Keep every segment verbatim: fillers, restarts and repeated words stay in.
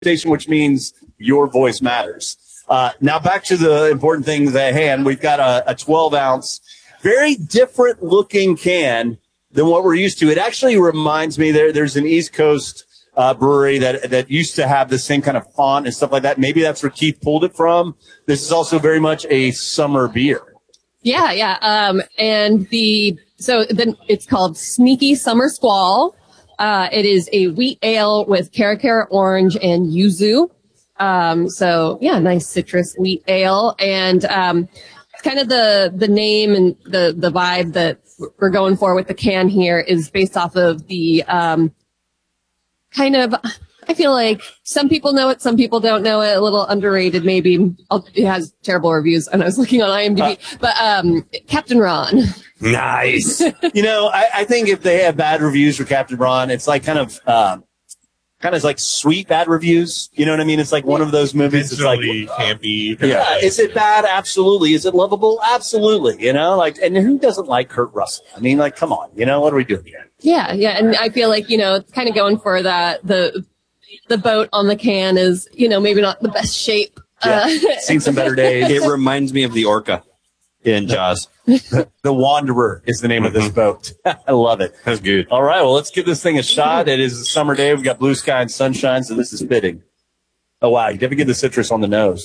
station, which means your voice matters. Uh, now back to the important things at hand. We've got a, a twelve ounce, very different looking can than what we're used to. It actually reminds me there. There's an East Coast uh, brewery that that used to have the same kind of font and stuff like that. Maybe that's where Keith pulled it from. This is also very much a summer beer. Yeah, yeah. Um, and the so then it's called Sneaky Summer Squall. Uh, it is a wheat ale with Cara Cara orange and yuzu. Um, so yeah, nice citrus wheat ale. And, um, kind of the, the name and the, the vibe that we're going for with the can here is based off of the, um, kind of, I feel like some people know it, some people don't know it, a little underrated maybe. It has terrible reviews and I was looking on IMDb, uh, but, um, Captain Ron. Nice. You know, I, I think if they have bad reviews for Captain Ron, it's like kind of, um, kind of like sweet bad reviews. You know what I mean? It's like one of those movies. It's like campy. Yeah. Is it bad? Absolutely. Is it lovable? Absolutely. You know, like, and who doesn't like Kurt Russell? I mean, like, come on. You know, what are we doing here? Yeah, yeah, and I feel like you know, it's kind of going for that. The the boat on the can is, you know, maybe not the best shape. Yeah. Uh, Seen some better days. It reminds me of the orca in Jaws. The Wanderer is the name mm-hmm. of this boat. I love it. That's good. All right, well, let's give this thing a shot. It is a summer day. We've got blue sky and sunshine, so this is fitting. Oh, wow. You definitely get the citrus on the nose.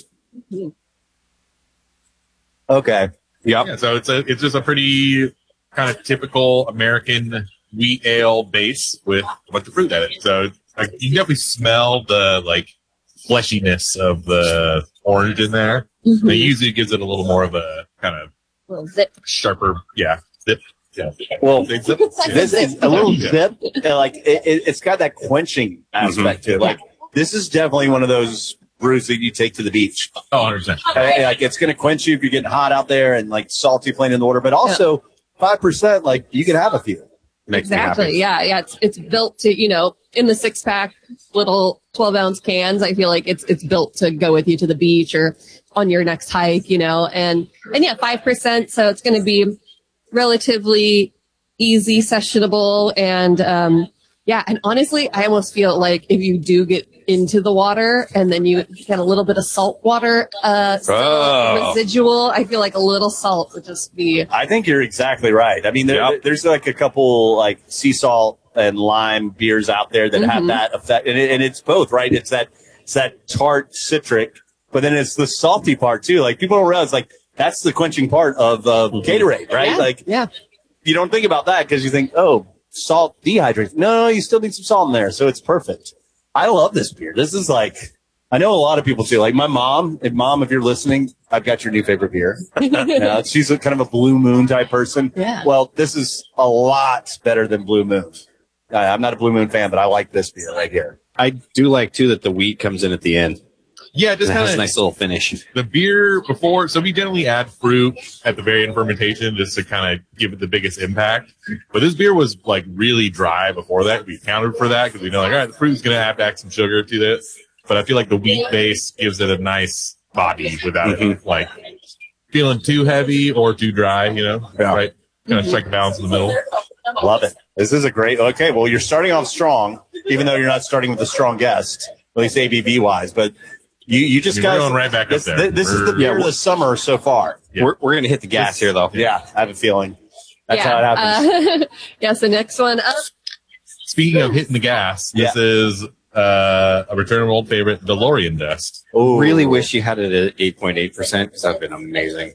Okay. Yep. Yeah, so it's a it's just a pretty kind of typical American wheat ale base with a bunch of fruit in it. So like, you can definitely smell the like fleshiness of the orange in there. Mm-hmm. It usually gives it a little more of a kind of little zip, sharper, yeah, zip. Yeah. Well, Big zip. This is a little zip. Like it, it, it's got that quenching aspect mm-hmm. to it. Like this is definitely one of those brews that you take to the beach. Oh, one hundred percent. Like it's going to quench you if you're getting hot out there and like salty playing in the water, but also five percent. Like you can have a few. Makes exactly. Yeah. Yeah. It's, it's built to, you know, in the six pack little twelve ounce cans. I feel like it's, it's built to go with you to the beach or on your next hike, you know, and, and yeah, five percent. So it's going to be relatively easy, sessionable. And, um, yeah. And honestly, I almost feel like if you do get into the water and then you get a little bit of salt water, uh, oh. residual, I feel like a little salt would just be. I think you're exactly right. I mean, there, yep. there's like a couple like sea salt and lime beers out there that mm-hmm. have that effect. And, it, and it's both, right? It's that, it's that tart citric, but then it's the salty part too. Like people don't realize like that's the quenching part of, uh, mm-hmm. Gatorade, right? Yeah. Like, yeah. You don't think about that because you think, oh, salt dehydrates. No, no, you still need some salt in there. So it's perfect. I love this beer. This is like, I know a lot of people too. Like my mom, if mom, if you're listening, I've got your new favorite beer. uh, she's a kind of a Blue Moon type person. Yeah. Well, this is a lot better than Blue Moon. Uh, I'm not a Blue Moon fan, but I like this beer right here. I do like too that the wheat comes in at the end. Yeah, just kind of a nice little finish. The beer before, so we generally add fruit at the very end of fermentation just to kind of give it the biggest impact. But this beer was like really dry before that. We accounted for that because we know like, all right, the fruit's going to have to add some sugar to this. But I feel like the wheat base gives it a nice body without mm-hmm. it like feeling too heavy or too dry, you know? Yeah. Right? Kind of strike the balance in the middle. Love it. This is a great, okay, well, you're starting off strong, even though you're not starting with a strong guest, at least A B V wise, but You you just got going right back this, up there. This, this is the beer yeah, of the summer so far. Yeah. We're we're gonna hit the gas this, here though. Yeah, I have a feeling that's yeah, how it happens. Uh, yes, the next one. Uh, Speaking of hitting the gas, yeah. this is uh, a return of old favorite, DeLorean Dust. Oh, really wish you had it at eight point eight percent because that'd been amazing.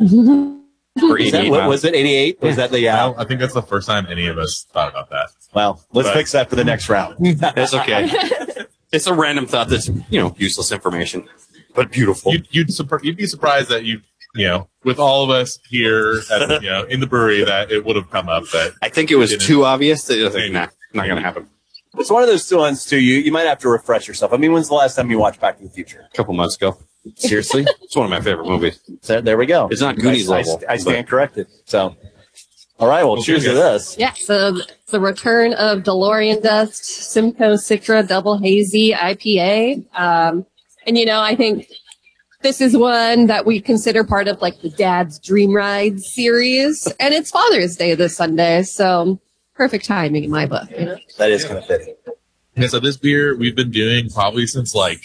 For eighty-eight, what, was it eighty-eight? Was that the yeah? Well, I think that's the first time any of us thought about that. Well, let's but, fix that for the next round. That's okay. It's a random thought that's, you know, useless information, but beautiful. You'd, you'd, you'd be surprised that you, you know, with all of us here, at the, you know, in the brewery, that it would have come up. That I think it was too obvious that I was like, nah, not gonna happen. It's one of those two ones too. You you might have to refresh yourself. I mean, when's the last time you watched Back to the Future? A couple months ago. Seriously, it's one of my favorite movies. So, there we go. It's not Goonies I, level. I, I stand corrected. So. All right, well, cheers to this. Yeah, so it's the return of DeLorean Dust, Simcoe Citra Double Hazy I P A. Um, and, you know, I think this is one that we consider part of, like, the Dad's Dream Ride series. And it's Father's Day this Sunday, so perfect timing in my book. You know? That is kind of fitting. Yeah, so this beer we've been doing probably since like